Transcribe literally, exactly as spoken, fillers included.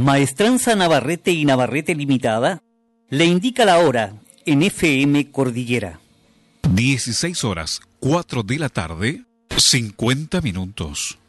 Maestranza Navarrete y Navarrete Limitada le indica la hora en F M Cordillera. dieciséis horas, cuatro de la tarde, cincuenta minutos.